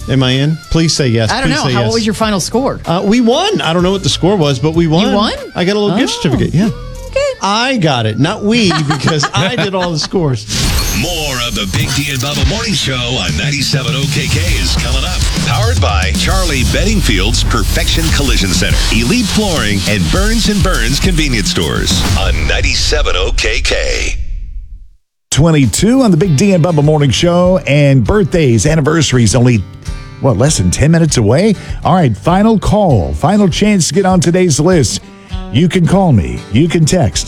Am I in? Please say yes. I don't know. What was your final score? We won. I don't know what the score was, but we won. You won? I got a little gift certificate. Yeah. Okay. I got it, not we, because I did all the scores. More of the Big D and Bubba Morning Show on 97 OKK is coming up. Powered by Charlie Beddingfield's Perfection Collision Center, Elite Flooring, and Burns & Burns Convenience Stores on 97 OKK. 22 on the Big D and Bubba Morning Show, and birthdays, anniversaries only, less than 10 minutes away? All right, final call, final chance to get on today's list. You can call me. You can text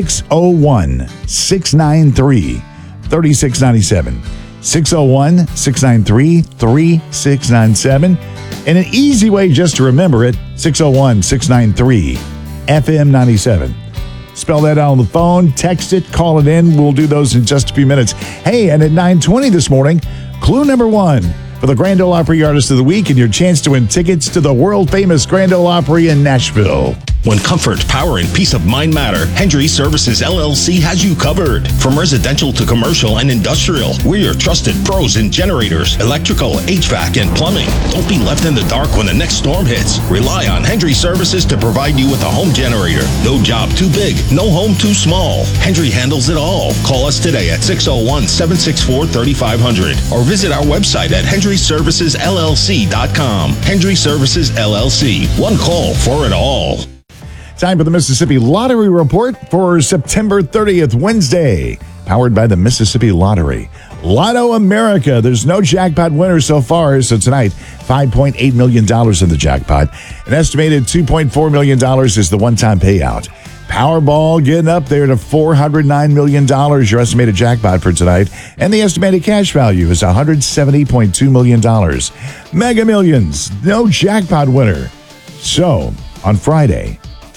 601-693-3697. 601-693-3697. And an easy way just to remember it, 601-693-FM97. Spell that out on the phone, text it, call it in. We'll do those in just a few minutes. Hey, and at 9:20 this morning, clue number 1 for the Grand Ole Opry Artist of the Week and your chance to win tickets to the world-famous Grand Ole Opry in Nashville. When comfort, power, and peace of mind matter, Hendry Services LLC has you covered. From residential to commercial and industrial, we're your trusted pros in generators, electrical, HVAC, and plumbing. Don't be left in the dark when the next storm hits. Rely on Hendry Services to provide you with a home generator. No job too big, no home too small. Hendry handles it all. Call us today at 601-764-3500 or visit our website at HendryServicesLLC.com. Hendry Services LLC. One call for it all. Time for the Mississippi Lottery Report for September 30th, Wednesday. Powered by the Mississippi Lottery. Lotto America. There's no jackpot winner so far. So tonight, $5.8 million in the jackpot. An estimated $2.4 million is the one-time payout. Powerball getting up there to $409 million, your estimated jackpot for tonight. And the estimated cash value is $170.2 million. Mega Millions, no jackpot winner. So, on Friday,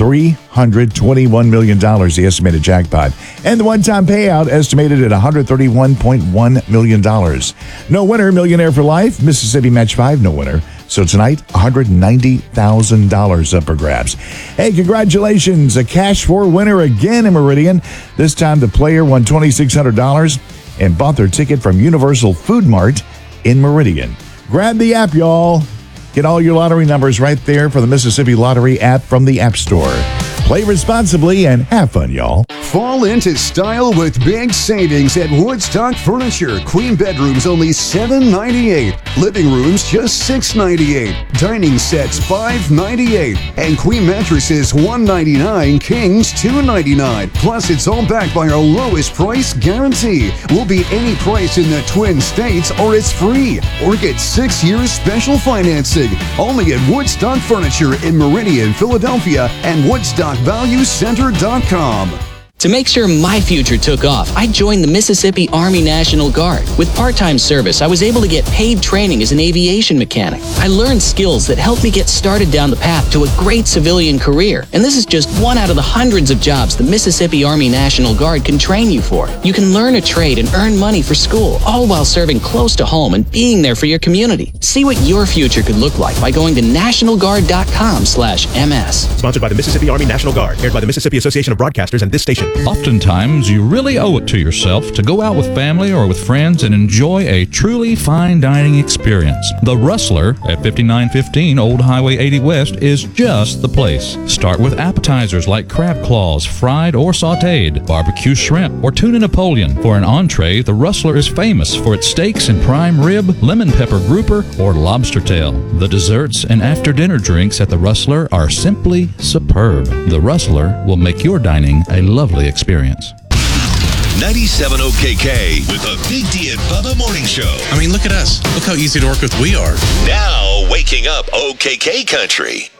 $321 million, the estimated jackpot. And the one-time payout estimated at $131.1 million. No winner, millionaire for life. Mississippi Match 5, no winner. So tonight, $190,000 up for grabs. Hey, congratulations. A cash for winner again in Meridian. This time the player won $2,600 and bought their ticket from Universal Food Mart in Meridian. Grab the app, y'all. Get all your lottery numbers right there for the Mississippi Lottery app from the App Store. Play responsibly and have fun, y'all. Fall into style with big savings at Woodstock Furniture. Queen bedrooms only $798. Living rooms just $698. Dining sets $598. And queen mattresses $199. Kings $299. Plus, it's all backed by our lowest price guarantee. Will be any price in the Twin States or it's free. Or get 6 years special financing. Only at Woodstock Furniture in Meridian, Philadelphia, and WoodstockValueCenter.com. To make sure my future took off, I joined the Mississippi Army National Guard. With part-time service, I was able to get paid training as an aviation mechanic. I learned skills that helped me get started down the path to a great civilian career. And this is just one out of the hundreds of jobs the Mississippi Army National Guard can train you for. You can learn a trade and earn money for school, all while serving close to home and being there for your community. See what your future could look like by going to nationalguard.com/MS. Sponsored by the Mississippi Army National Guard, aired by the Mississippi Association of Broadcasters and this station. Oftentimes, you really owe it to yourself to go out with family or with friends and enjoy a truly fine dining experience. The Rustler at 5915 Old Highway 80 West is just the place. Start with appetizers like crab claws, fried or sautéed, barbecue shrimp, or tuna Napoleon. For an entree, the Rustler is famous for its steaks and prime rib, lemon pepper grouper, or lobster tail. The desserts and after-dinner drinks at the Rustler are simply superb. The Rustler will make your dining a lovely experience. 97 OKK with the Big D and Bubba Morning Show. I mean, look at us. Look how easy to work with we are. Now, waking up OKK Country.